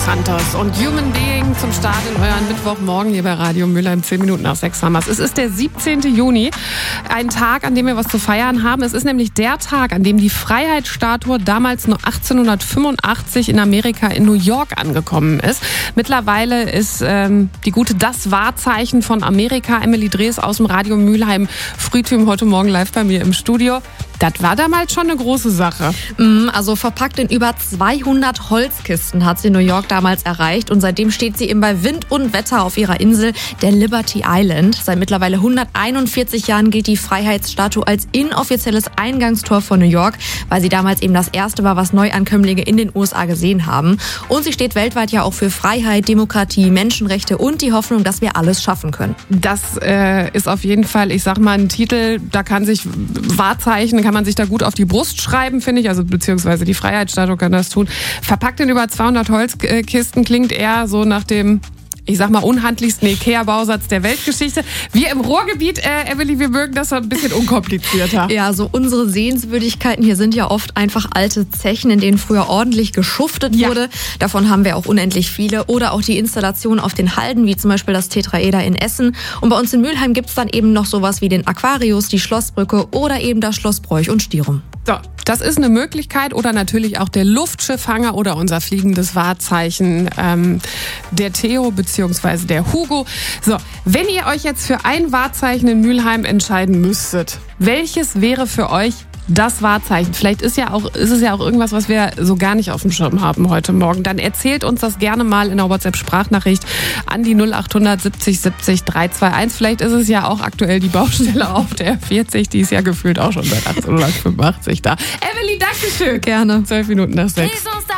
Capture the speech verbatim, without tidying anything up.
Santos und Human Being zum Start in euren Mittwochmorgen hier bei Radio Mülheim. Zehn Minuten nach sechs haben wir's. Es ist der siebzehnten Juni, ein Tag, an dem wir was zu feiern haben. Es ist nämlich der Tag, an dem die Freiheitsstatue damals nur achtzehnhundertfünfundachtzig in Amerika in New York angekommen ist. Mittlerweile ist ähm, die gute Das Wahrzeichen von Amerika. Emily Drees aus dem Radio Mülheim Frühtüm heute Morgen live bei mir im Studio. Das war damals schon eine große Sache. Also verpackt in über zweihundert Holzkisten hat sie New York damals erreicht. Und seitdem steht sie eben bei Wind und Wetter auf ihrer Insel, der Liberty Island. Seit mittlerweile hunderteinundvierzig Jahren gilt die Freiheitsstatue als inoffizielles Eingangstor von New York, weil sie damals eben das erste war, was Neuankömmlinge in den U S A gesehen haben. Und sie steht weltweit ja auch für Freiheit, Demokratie, Menschenrechte und die Hoffnung, dass wir alles schaffen können. Das äh, ist auf jeden Fall, ich sag mal, ein Titel, da kann sich Wahrzeichen, kann man sich da gut auf die Brust schreiben, finde ich, also beziehungsweise die Freiheitsstatue kann das tun. Verpackt in über zweihundert Holzkisten klingt eher so nach dem, ich sag mal, unhandlichsten Ikea-Bausatz der Weltgeschichte. Wir im Ruhrgebiet, äh, Emily, wir mögen das so ein bisschen unkomplizierter. Ja, so unsere Sehenswürdigkeiten hier sind ja oft einfach alte Zechen, in denen früher ordentlich geschuftet Ja. wurde. Davon haben wir auch unendlich viele. Oder auch die Installation auf den Halden, wie zum Beispiel das Tetraeder in Essen. Und bei uns in Mülheim gibt's dann eben noch sowas wie den Aquarius, die Schlossbrücke oder eben das Schloss Broich und Stirum. So, das ist eine Möglichkeit oder natürlich auch der Luftschiffhanger oder unser fliegendes Wahrzeichen, ähm, der Theo beziehungsweise der Hugo. So, wenn ihr euch jetzt für ein Wahrzeichen in Mülheim entscheiden müsstet, welches wäre für euch das Wahrzeichen? Vielleicht ist ja auch, ist es ja auch irgendwas, was wir so gar nicht auf dem Schirm haben heute Morgen. Dann erzählt uns das gerne mal in einer WhatsApp-Sprachnachricht an die null acht siebzig siebzig drei zwei eins. Vielleicht ist es ja auch aktuell die Baustelle auf der R vierzig, die ist ja gefühlt auch schon seit achtzehnhundertfünfundachtzig da. Emily, danke schön. Gerne. Zwölf Minuten nach sechs.